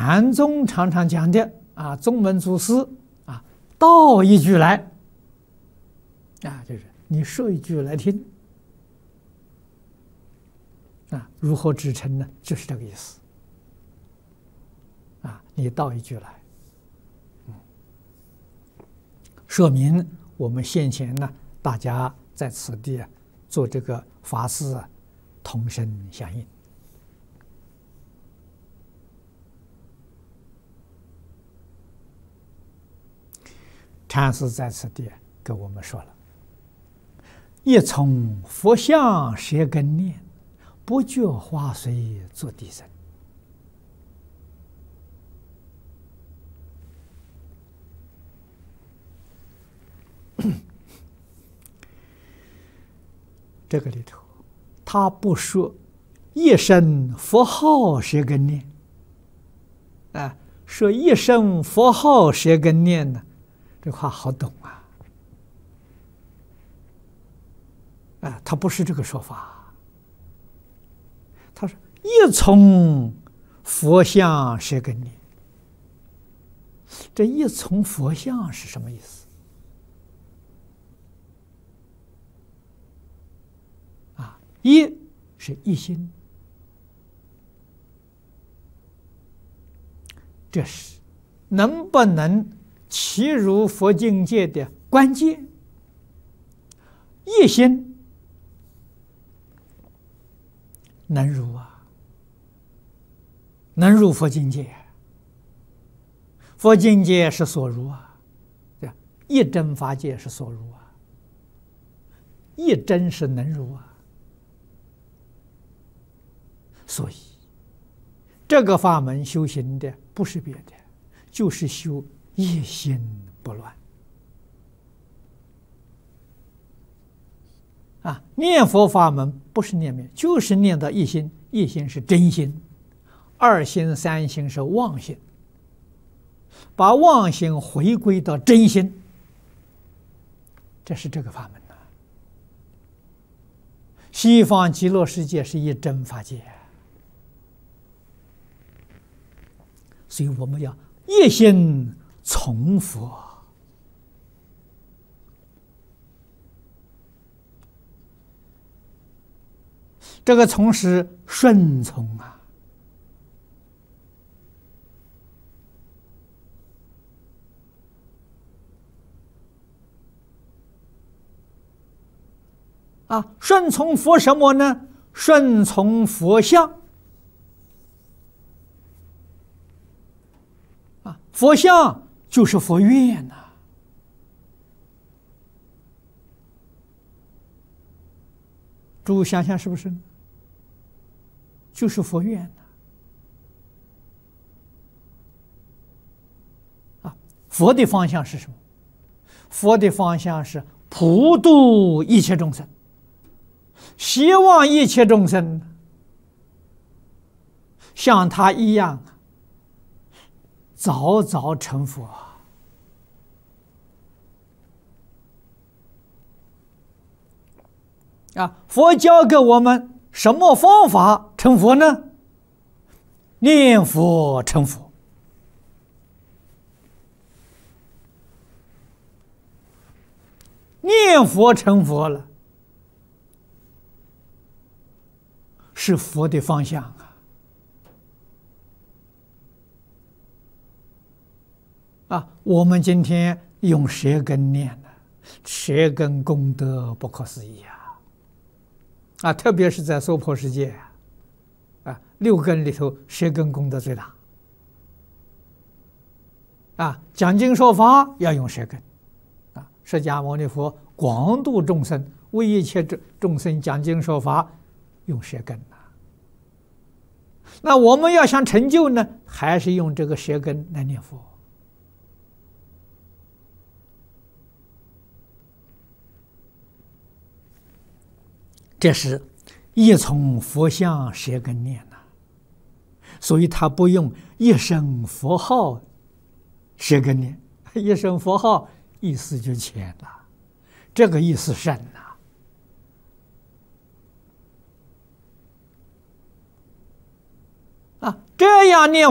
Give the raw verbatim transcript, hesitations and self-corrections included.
禅宗常常讲的啊，宗门祖师啊，道一句来啊，就是你说一句来听啊，如何支撑呢？就是这个意思啊，你道一句来，嗯，说明我们先前呢，大家在此地啊做这个法事啊，同声响应。禅师在此地跟我们说了：“一从佛像舌根念，不觉花随作地生。”这个里头，他不说一声佛号舌根念，啊，说一声佛号舌根念呢。这话好懂啊！啊，他不是这个说法。他说：“一从佛像舌根念。”这一从佛像是什么意思？啊，一是一心，这是能不能契入佛境界的关键。一心能入啊，能入佛境界。佛境界是所入啊，对吧？一真法界是所入啊，一真是能入啊。所以，这个法门修行的不是别的，就是修一心不乱啊！念佛法门不是念灭，就是念到一心。一心是真心，二心、三心是妄心，把妄心回归到真心，这是这个法门呐。西方极乐世界是一真法界，所以我们要一心从佛。这个从是顺从啊，啊，顺从佛什么呢？顺从佛像啊，佛像就是佛愿呐、啊。诸位想想是不是？就是佛愿呐、啊。啊，佛的方向是什么？佛的方向是普度一切众生，希望一切众生像他一样早早成佛。啊，佛教给我们什么方法成佛呢？念佛成佛。念佛成佛了，是佛的方向啊！啊，我们今天用舌根念呢，舌根功德不可思议啊！啊，特别是在娑婆世界啊，六根里头，舌根功德最大。啊，讲经说法要用舌根。啊，释迦牟尼佛广度众生，为一切众生讲经说法，用舌根呐。那我们要想成就呢，还是用这个舌根来念佛。这是一从佛像舌根念呐、啊，所以他不用一声佛号舌根念，一声佛号意思就浅了，这个意思深呐、啊。啊，这样念